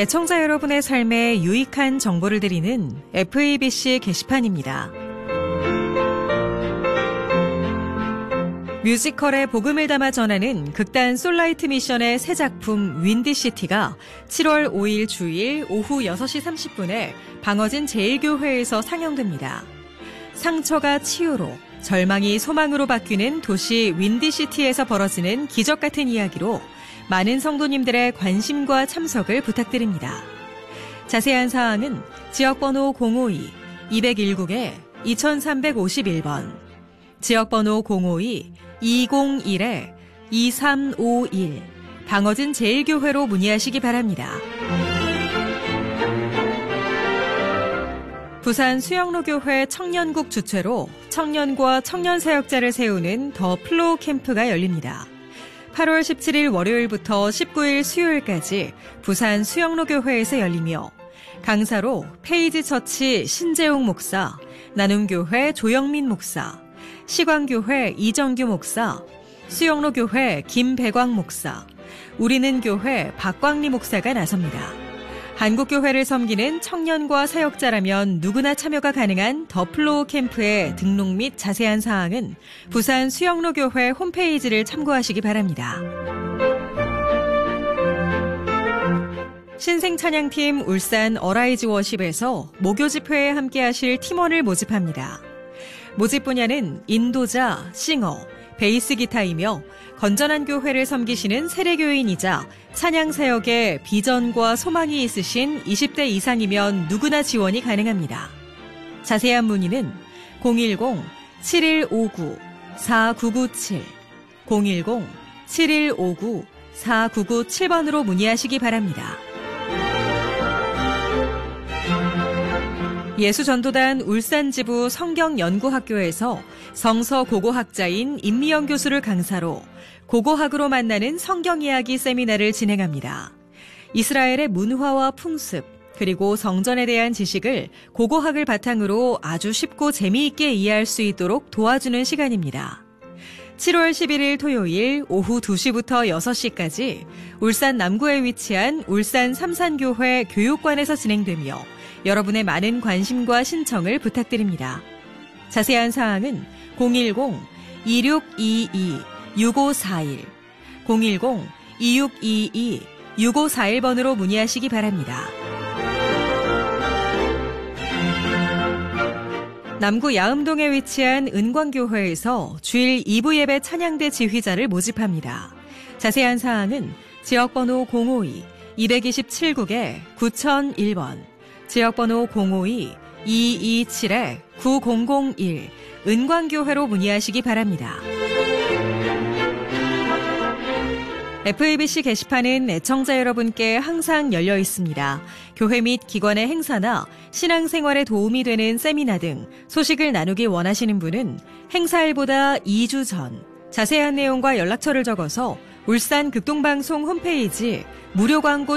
애청자 여러분의 삶에 유익한 정보를 드리는 FABC 게시판입니다. 뮤지컬의 복음을 담아 전하는 극단 솔라이트 미션의 새 작품 윈디시티가 7월 5일 주일 오후 6시 30분에 방어진 제1교회에서 상영됩니다. 상처가 치유로, 절망이 소망으로 바뀌는 도시 윈디시티에서 벌어지는 기적 같은 이야기로 많은 성도님들의 관심과 참석을 부탁드립니다. 자세한 사항은 지역번호 052-219-2351번, 지역번호 052-201-2351, 방어진 제1교회로 문의하시기 바랍니다. 부산 수영로교회 청년국 주최로 청년과 청년사역자를 세우는 더 플로우 캠프가 열립니다. 8월 17일 월요일부터 19일 수요일까지 부산 수영로교회에서 열리며 강사로 페이지 처치 신재웅 목사, 나눔교회 조영민 목사, 시광교회 이정규 목사, 수영로교회 김배광 목사, 우리는 교회 박광리 목사가 나섭니다. 한국교회를 섬기는 청년과 사역자라면 누구나 참여가 가능한 더 플로우 캠프의 등록 및 자세한 사항은 부산 수영로교회 홈페이지를 참고하시기 바랍니다. 신생찬양팀 울산 어라이즈 워십에서 목요 집회에 함께하실 팀원을 모집합니다. 모집 분야는 인도자, 싱어, 베이스 기타이며 건전한 교회를 섬기시는 세례교인이자 찬양사역에 비전과 소망이 있으신 20대 이상이면 누구나 지원이 가능합니다. 자세한 문의는 010-7159-4997, 010-7159-4997번으로 문의하시기 바랍니다. 예수전도단 울산지부 성경연구학교에서 성서 고고학자인 임미영 교수를 강사로 고고학으로 만나는 성경 이야기 세미나를 진행합니다. 이스라엘의 문화와 풍습, 그리고 성전에 대한 지식을 고고학을 바탕으로 아주 쉽고 재미있게 이해할 수 있도록 도와주는 시간입니다. 7월 11일 토요일 오후 2시부터 6시까지 울산 남구에 위치한 울산 삼산교회 교육관에서 진행되며 여러분의 많은 관심과 신청을 부탁드립니다. 자세한 사항은 010-2622-6541, 010-2622-6541번으로 문의하시기 바랍니다. 남구 야음동에 위치한 은광교회에서 주일 2부 예배 찬양대 지휘자를 모집합니다. 자세한 사항은 지역번호 052-227국에-9001번, 지역번호 052-227-9001, 은광교회로 문의하시기 바랍니다. FABC 게시판은 애청자 여러분께 항상 열려 있습니다. 교회 및 기관의 행사나 신앙생활에 도움이 되는 세미나 등 소식을 나누기 원하시는 분은 행사일보다 2주 전 자세한 내용과 연락처를 적어서 울산 극동방송 홈페이지 무료 광고